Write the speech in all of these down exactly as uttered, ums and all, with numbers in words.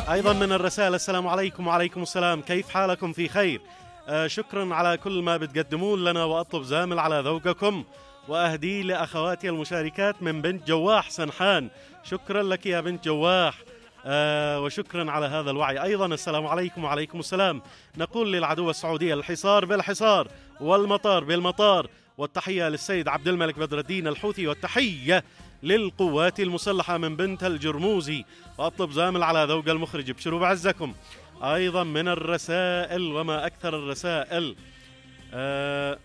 أيضا من الرسائل: السلام عليكم. وعليكم السلام، كيف حالكم؟ في خير. آه شكرا على كل ما بتقدمون لنا، وأطلب زامل على ذوقكم وأهدي لأخواتي المشاركات من بنت جواح سنحان. شكرا لك يا بنت جواح، آه وشكرا على هذا الوعي. أيضا السلام عليكم. وعليكم السلام. نقول للعدو السعودية: الحصار بالحصار والمطار بالمطار. والتحية للسيد عبد الملك بدر الدين الحوثي، والتحية للقوات المسلحة من بنت الجرموزي. وأطلب زامل على ذوق المخرج. ابشروا بعزكم. أيضا من الرسائل، وما أكثر الرسائل. آه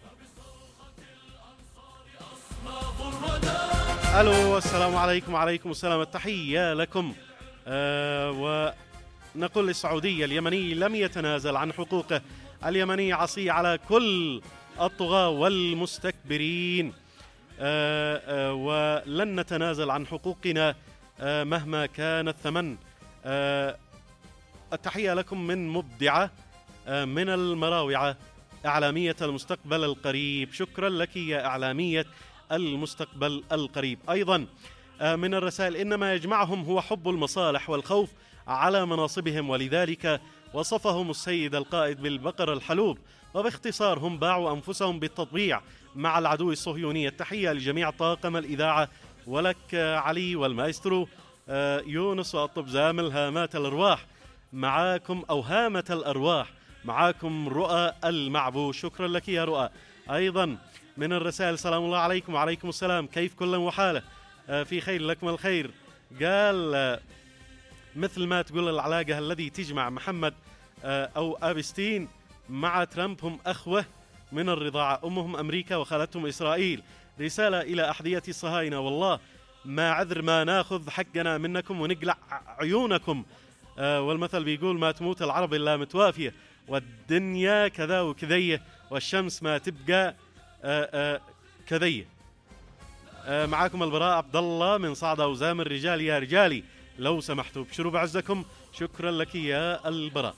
ألو، السلام عليكم. وعليكم السلام، التحية لكم. آه ونقول للسعودية: اليمني لم يتنازل عن حقوقه، اليمني عصي على كل الطغاة والمستكبرين، آه آه ولن نتنازل عن حقوقنا آه مهما كان الثمن. آه التحية لكم من مبدعة آه من المراوعة، إعلامية المستقبل القريب. شكرا لك يا إعلامية المستقبل القريب. أيضا آه من الرسائل: إنما يجمعهم هو حب المصالح والخوف على مناصبهم، ولذلك وصفهم السيد القائد بالبقر الحلوب، وباختصار هم باعوا أنفسهم بالتطبيع مع العدو الصهيوني. التحية لجميع طاقم الإذاعة، ولك علي والمايسترو يونس، وأطلب زامل هامات الأرواح معاكم، أو هامة الأرواح معاكم رؤى المعبو. شكرا لك يا رؤى. أيضا من الرسائل: سلام الله عليكم. وعليكم السلام، كيف كل وحاله؟ في خير، لكم الخير. قال مثل ما تقول العلاقة الذي تجمع محمد أو أبستين مع ترامب هم أخوة من الرضاعة، أمهم أمريكا وخالتهم إسرائيل. رسالة إلى أحذية الصهاينة: والله ما عذر ما ناخذ حقنا منكم ونقلع عيونكم. آه والمثل بيقول: ما تموت العرب إلا متوافية، والدنيا كذا وكذية، والشمس ما تبقى آه آه كذية. آه معاكم البراء عبد الله من صعدة وزام الرجال يا رجالي، لو سمحتوا ابشروا بعزكم. شكرا لك يا البراء.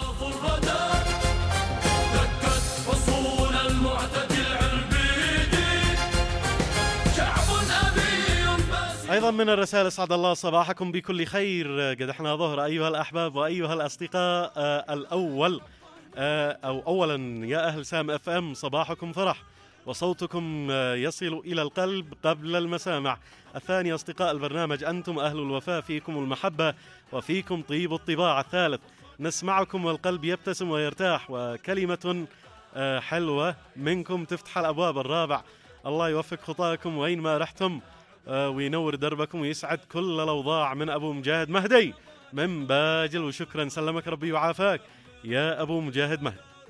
أيضا من الرسائل: أسعد الله صباحكم بكل خير، قد احنا ظهر أيها الأحباب وأيها الأصدقاء. آه الأول آه أو أولا يا أهل سام أف أم، صباحكم فرح وصوتكم آه يصل إلى القلب قبل المسامع. الثاني: أصدقاء البرنامج، أنتم أهل الوفاء، فيكم المحبة وفيكم طيب الطباع. الثالث: نسمعكم والقلب يبتسم ويرتاح، وكلمة آه حلوة منكم تفتح الأبواب. الرابع: الله يوفق خطاكم وين ما رحتم آه وينور دربكم ويسعد كل الأوضاع. من أبو مجاهد مهدي من باجل. وشكرا، سلمك ربي وعافاك يا أبو مجاهد مهدي.